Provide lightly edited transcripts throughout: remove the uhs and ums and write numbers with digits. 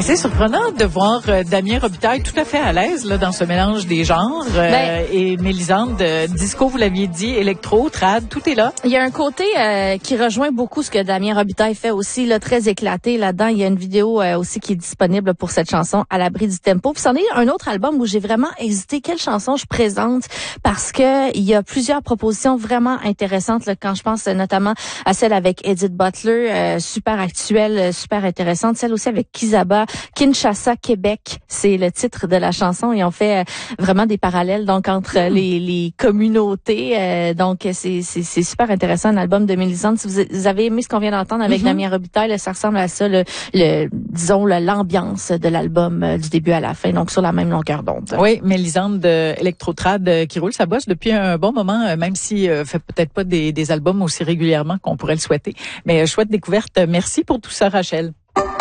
C'est surprenant de voir Damien Robitaille tout à fait à l'aise là dans ce mélange des genres. Et Mélisande, disco, vous l'aviez dit, électro, trad, tout est là. Il y a un côté qui rejoint beaucoup ce que Damien Robitaille fait aussi, là, très éclaté là-dedans. Il y a une vidéo aussi qui est disponible pour cette chanson, À l'abri du tempo. Puis c'en est un autre album où j'ai vraiment hésité quelle chanson je présente parce que il y a plusieurs propositions vraiment intéressantes là, quand je pense notamment à celle avec Edith Butler, super actuelle, super intéressante. Celle aussi avec Kizaba, Kinshasa, Québec, c'est le titre de la chanson et on fait vraiment des parallèles donc entre les communautés. Donc c'est super intéressant, un album de Mélisande. Si vous avez aimé ce qu'on vient d'entendre avec Damien Robitaille, ça ressemble à ça, disons l'ambiance de l'album du début à la fin, donc sur la même longueur d'onde. Oui, Mélisande Electrotrad qui roule sa bosse depuis un bon moment, même si fait peut-être pas des albums aussi régulièrement qu'on pourrait le souhaiter. Mais chouette découverte. Merci pour tout ça, Rachel.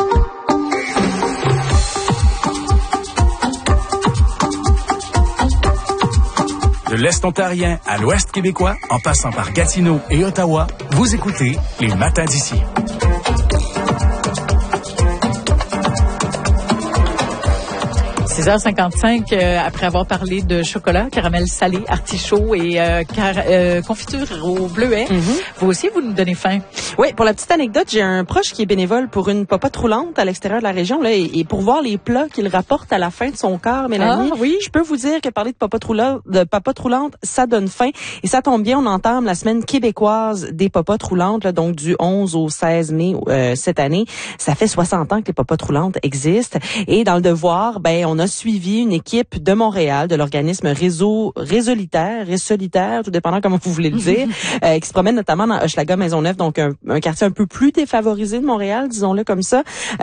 De l'Est ontarien à l'Ouest québécois, en passant par Gatineau et Ottawa, vous écoutez Les Matins d'ici. 6h55, après avoir parlé de chocolat, caramel salé, artichaut et confiture au bleuet. Vous aussi, vous nous donnez faim. Oui, pour la petite anecdote, j'ai un proche qui est bénévole pour une popote roulante à l'extérieur de la région là, et pour voir les plats qu'il rapporte à la fin de son corps, Mélanie, je peux vous dire que parler de popote roulante, ça donne faim. Et ça tombe bien, on entame la semaine québécoise des popotes roulantes, là, donc du 11 au 16 mai cette année. Ça fait 60 ans que les popotes roulantes existent. Et dans le Devoir, on a suivi une équipe de Montréal, de l'organisme Résolitaire, tout dépendant comment vous voulez le dire, qui se promène notamment dans Hochelaga-Maisonneuve, donc un quartier un peu plus défavorisé de Montréal, disons-le comme ça.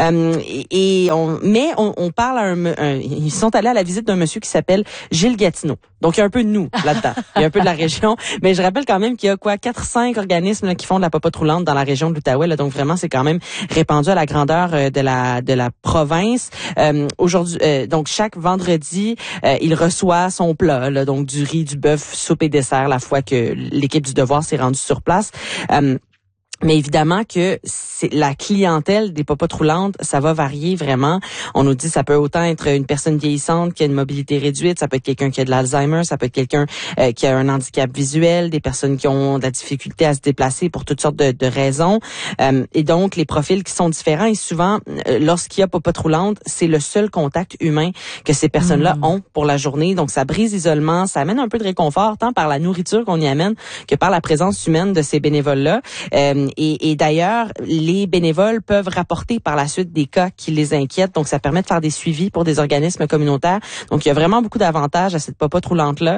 On parle ils sont allés à la visite d'un monsieur qui s'appelle Gilles Gatineau. Donc, il y a un peu de nous là-dedans. Il y a un peu de la région. Mais je rappelle quand même qu'il y a 4-5 organismes là, qui font de la popote roulante dans la région de l'Outaouais. Là, donc, vraiment, c'est quand même répandu à la grandeur de la province. Aujourd'hui, donc, chaque vendredi, il reçoit son plat, là, donc du riz, du bœuf, soupe et dessert, la fois que l'équipe du Devoir s'est rendue sur place. Mais évidemment que c'est la clientèle des popotes roulantes, ça va varier vraiment. On nous dit ça peut autant être une personne vieillissante qui a une mobilité réduite, ça peut être quelqu'un qui a de l'Alzheimer, ça peut être quelqu'un qui a un handicap visuel, des personnes qui ont de la difficulté à se déplacer pour toutes sortes de raisons. Et donc, les profils qui sont différents et souvent, lorsqu'il y a popote roulante, c'est le seul contact humain que ces personnes-là ont pour la journée. Donc, ça brise l'isolement, ça amène un peu de réconfort, tant par la nourriture qu'on y amène que par la présence humaine de ces bénévoles-là. Et d'ailleurs, les bénévoles peuvent rapporter par la suite des cas qui les inquiètent. Donc, ça permet de faire des suivis pour des organismes communautaires. Donc, il y a vraiment beaucoup d'avantages à cette popote roulante-là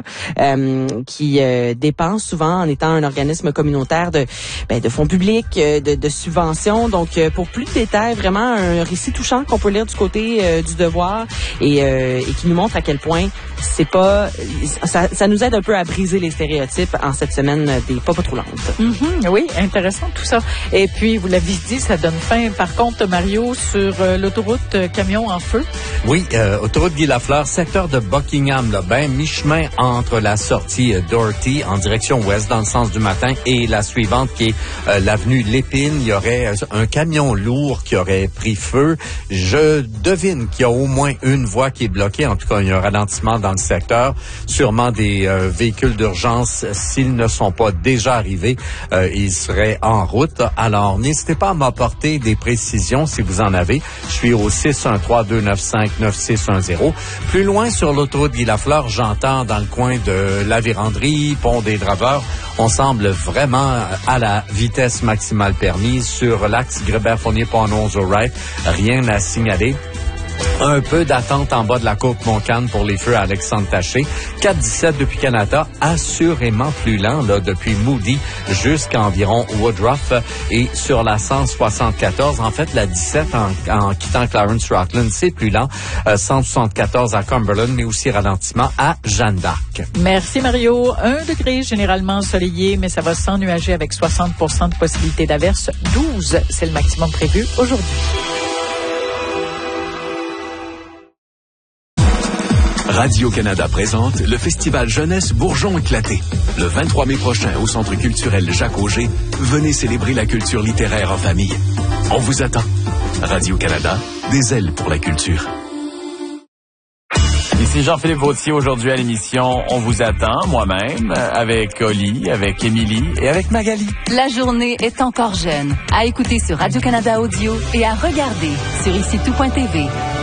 qui dépense souvent en étant un organisme communautaire de fonds publics, de subventions. Donc, pour plus de détails, vraiment un récit touchant qu'on peut lire du côté du Devoir et qui nous montre à quel point c'est pas... Ça nous aide un peu à briser les stéréotypes en cette semaine des popotes roulantes. Oui, intéressant tout ça. Et puis, vous l'avez dit, ça donne faim. Par contre, Mario, sur l'autoroute camion en feu. Oui, autoroute Guy-Lafleur, secteur de Buckingham, là, mi-chemin entre la sortie Doherty en direction ouest dans le sens du matin et la suivante qui est l'avenue Lépine. Il y aurait un camion lourd qui aurait pris feu. Je devine qu'il y a au moins une voie qui est bloquée. En tout cas, il y a un ralentissement dans le secteur. Sûrement des véhicules d'urgence, s'ils ne sont pas déjà arrivés, ils seraient en route. Alors, n'hésitez pas à m'apporter des précisions si vous en avez. Je suis au 613-295-9610. Plus loin sur l'autoroute Guy-Lafleur, j'entends dans le coin de la Vérandrie, Pont des Draveurs, on semble vraiment à la vitesse maximale permise. Sur l'axe Grébert-Fournier-Pont-Onze-Auray, rien à signaler. Un peu d'attente en bas de la côte Montcalm pour les feux à Alexandre Taché. 417 depuis Canada, assurément plus lent là, depuis Moody jusqu'à environ Woodruff. Et sur la 174, en fait, la 17 en quittant Clarence-Rockland, c'est plus lent. 174 à Cumberland, mais aussi ralentissement à Jeanne d'Arc. Merci Mario. 1 degré généralement ensoleillé, mais ça va s'ennuager avec 60% de possibilité d'averse. 12, c'est le maximum prévu aujourd'hui. Radio-Canada présente le Festival Jeunesse Bourgeon éclaté. Le 23 mai prochain au Centre culturel Jacques-Auger, venez célébrer la culture littéraire en famille. On vous attend. Radio-Canada, des ailes pour la culture. Ici Jean-Philippe Vautier, aujourd'hui à l'émission On vous attend, moi-même, avec Oli, avec Émilie et avec Magali. La journée est encore jeune. À écouter sur Radio-Canada Audio et à regarder sur icitout.tv.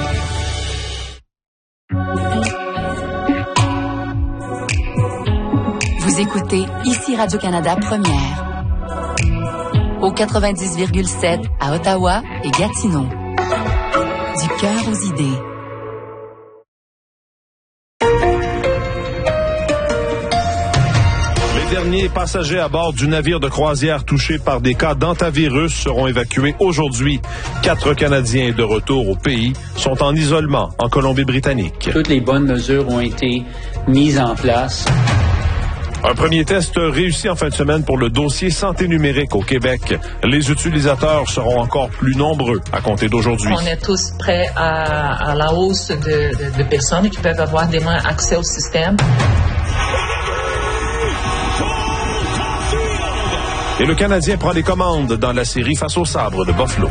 Vous écoutez ici Radio-Canada Première. Au 90,7 à Ottawa et Gatineau. Du cœur aux idées. Les derniers passagers à bord du navire de croisière touchés par des cas d'hantavirus seront évacués aujourd'hui. 4 Canadiens de retour au pays sont en isolement en Colombie-Britannique. Toutes les bonnes mesures ont été mises en place. Un premier test réussi en fin de semaine pour le dossier santé numérique au Québec. Les utilisateurs seront encore plus nombreux à compter d'aujourd'hui. On est tous prêts à la hausse de personnes qui peuvent avoir demain accès au système. Et le Canadien prend les commandes dans la série face au Sabre de Buffalo.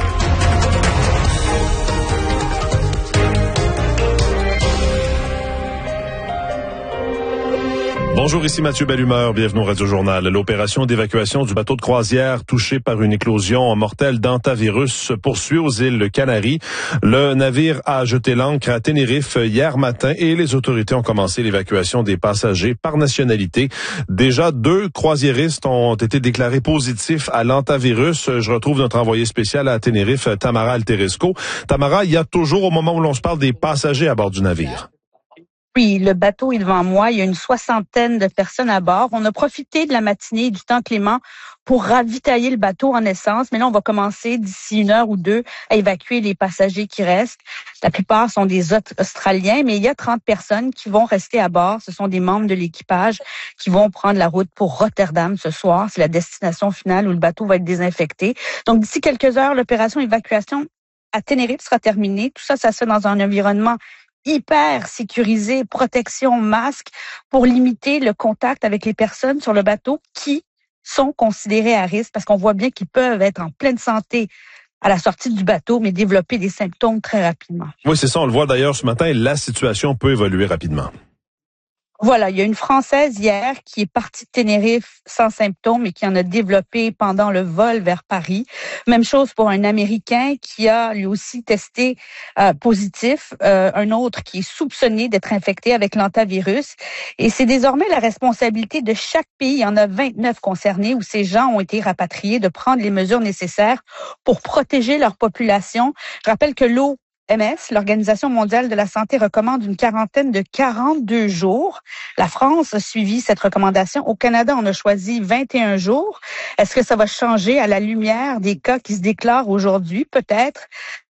Bonjour, ici Mathieu Bellumeur, bienvenue au Radio-Journal. L'opération d'évacuation du bateau de croisière touché par une éclosion mortelle d'hantavirus se poursuit aux îles Canaries. Le navire a jeté l'ancre à Tenerife hier matin et les autorités ont commencé l'évacuation des passagers par nationalité. Déjà 2 croisiéristes ont été déclarés positifs à l'hantavirus. Je retrouve notre envoyé spécial à Tenerife, Tamara Alteresco. Tamara, il y a toujours, au moment où l'on se parle, des passagers à bord du navire. Oui, le bateau est devant moi. Il y a une 60aine de personnes à bord. On a profité de la matinée et du temps clément pour ravitailler le bateau en essence. Mais là, on va commencer d'ici 1 heure ou 2 à évacuer les passagers qui restent. La plupart sont des Australiens, mais il y a 30 personnes qui vont rester à bord. Ce sont des membres de l'équipage qui vont prendre la route pour Rotterdam ce soir. C'est la destination finale où le bateau va être désinfecté. Donc, d'ici quelques heures, l'opération évacuation à Tenerife sera terminée. Tout ça, ça se fait dans un environnement hyper sécurisé, protection, masque, pour limiter le contact avec les personnes sur le bateau qui sont considérées à risque, parce qu'on voit bien qu'ils peuvent être en pleine santé à la sortie du bateau, mais développer des symptômes très rapidement. Oui, c'est ça, on le voit d'ailleurs ce matin, la situation peut évoluer rapidement. Voilà, il y a une Française hier qui est partie de Tenerife sans symptômes et qui en a développé pendant le vol vers Paris. Même chose pour un Américain qui a lui aussi testé positif, un autre qui est soupçonné d'être infecté avec l'hantavirus. Et c'est désormais la responsabilité de chaque pays, il y en a 29 concernés, où ces gens ont été rapatriés, de prendre les mesures nécessaires pour protéger leur population. Je rappelle que l'OMS, l'Organisation mondiale de la santé, recommande une quarantaine de 42 jours. La France a suivi cette recommandation. Au Canada, on a choisi 21 jours. Est-ce que ça va changer à la lumière des cas qui se déclarent aujourd'hui? Peut-être.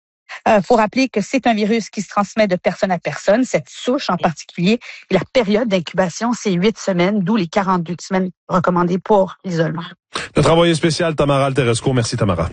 Faut rappeler que c'est un virus qui se transmet de personne à personne, cette souche en particulier. Et la période d'incubation, c'est 8 semaines, d'où les 42 semaines recommandées pour l'isolement. Notre envoyé spécial, Tamara Alteresco. Merci, Tamara.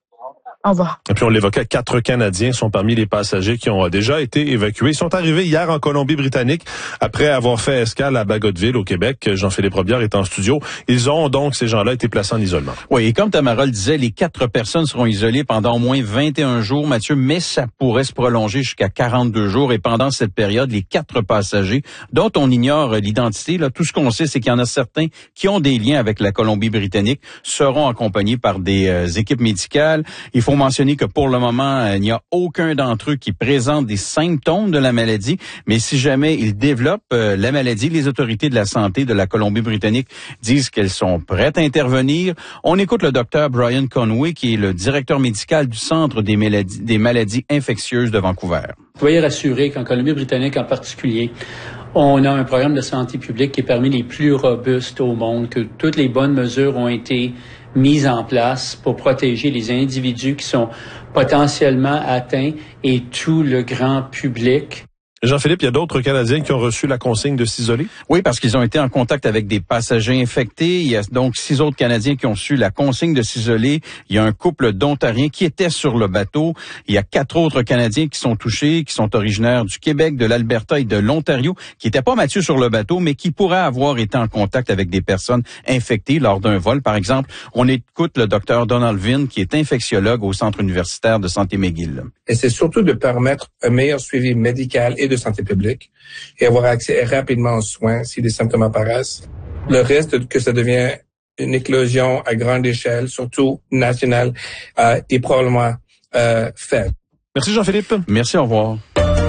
Au revoir. Et puis on l'évoquait, 4 Canadiens sont parmi les passagers qui ont déjà été évacués. Ils sont arrivés hier en Colombie-Britannique après avoir fait escale à Bagotville au Québec. Jean-Philippe Robillard est en studio. Ils ont donc, ces gens-là, été placés en isolement. Oui, et comme Tamara le disait, les 4 personnes seront isolées pendant au moins 21 jours, Mathieu, mais ça pourrait se prolonger jusqu'à 42 jours. Et pendant cette période, les 4 passagers, dont on ignore l'identité, là, tout ce qu'on sait, c'est qu'il y en a certains qui ont des liens avec la Colombie-Britannique, seront accompagnés par des équipes médicales. Il faut mentionner que pour le moment, il n'y a aucun d'entre eux qui présente des symptômes de la maladie, mais si jamais ils développent la maladie, les autorités de la santé de la Colombie-Britannique disent qu'elles sont prêtes à intervenir. On écoute le docteur Brian Conway, qui est le directeur médical du Centre des maladies infectieuses de Vancouver. Soyez rassurés qu'en Colombie-Britannique en particulier, on a un programme de santé publique qui est parmi les plus robustes au monde, que toutes les bonnes mesures ont été mises en place pour protéger les individus qui sont potentiellement atteints et tout le grand public. Jean-Philippe, il y a d'autres Canadiens qui ont reçu la consigne de s'isoler? Oui, parce qu'ils ont été en contact avec des passagers infectés. Il y a donc 6 autres Canadiens qui ont reçu la consigne de s'isoler. Il y a un couple d'Ontariens qui était sur le bateau. Il y a 4 autres Canadiens qui sont touchés, qui sont originaires du Québec, de l'Alberta et de l'Ontario, qui n'étaient pas Mathieu sur le bateau, mais qui pourraient avoir été en contact avec des personnes infectées lors d'un vol. Par exemple, on écoute le docteur Donald Vin, qui est infectiologue au Centre universitaire de santé McGill. Et c'est surtout de permettre un meilleur suivi médical et de santé publique et avoir accès rapidement aux soins si des symptômes apparaissent. Le risque que ça devient une éclosion à grande échelle, surtout nationale, est probablement faible. Merci Jean-Philippe. Merci, au revoir.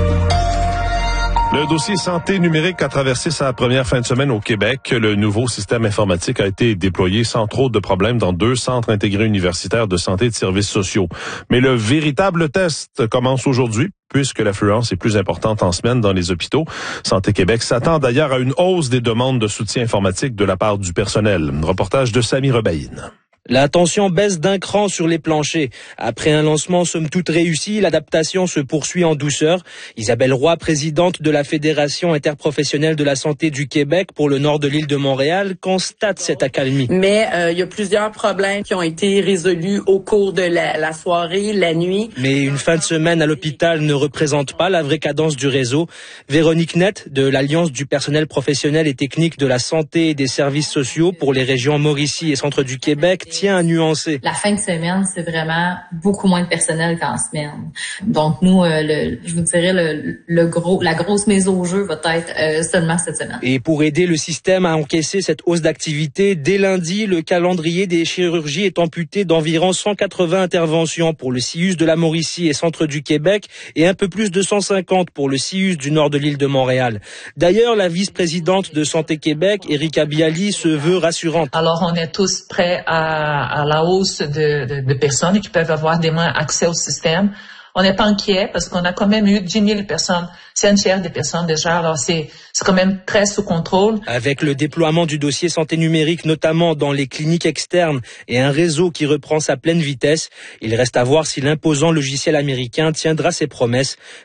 Le dossier santé numérique a traversé sa première fin de semaine au Québec. Le nouveau système informatique a été déployé sans trop de problèmes dans 2 centres intégrés universitaires de santé et de services sociaux. Mais le véritable test commence aujourd'hui, puisque l'affluence est plus importante en semaine dans les hôpitaux. Santé Québec s'attend d'ailleurs à une hausse des demandes de soutien informatique de la part du personnel. Reportage de Samy Rebaïne. La tension baisse d'un cran sur les planchers. Après un lancement somme toute réussi, l'adaptation se poursuit en douceur. Isabelle Roy, présidente de la Fédération interprofessionnelle de la santé du Québec pour le nord de l'île de Montréal, constate cette accalmie. Mais il y a plusieurs problèmes qui ont été résolus au cours de la soirée, la nuit. Mais une fin de semaine à l'hôpital ne représente pas la vraie cadence du réseau. Véronique Nett, de l'Alliance du personnel professionnel et technique de la santé et des services sociaux pour les régions Mauricie et Centre du Québec, tient à nuancer. La fin de semaine, c'est vraiment beaucoup moins de personnel qu'en semaine. Donc nous, je vous dirais, la grosse mise au jeu va être seulement cette semaine. Et pour aider le système à encaisser cette hausse d'activité, dès lundi, le calendrier des chirurgies est amputé d'environ 180 interventions pour le CIUS de la Mauricie et Centre du Québec et un peu plus de 150 pour le CIUS du nord de l'île de Montréal. D'ailleurs, la vice-présidente de Santé Québec, Erika Bialy, se veut rassurante. Alors, on est tous prêts à la hausse de personnes qui peuvent avoir des moins accès au système. On n'est pas inquiet parce qu'on a quand même eu 10 000 personnes. C'est un tiers des personnes déjà. Alors c'est quand même très sous contrôle. Avec le déploiement du dossier santé numérique, notamment dans les cliniques externes et un réseau qui reprend sa pleine vitesse, il reste à voir si l'imposant logiciel américain tiendra ses promesses.